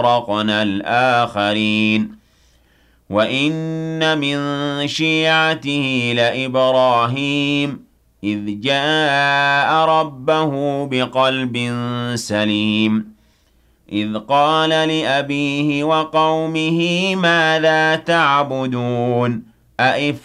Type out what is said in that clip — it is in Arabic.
وأغرقنا الآخرين وإن من شيعته لإبراهيم إذ جاء ربه بقلب سليم إذ قال لأبيه وقومه ماذا تعبدون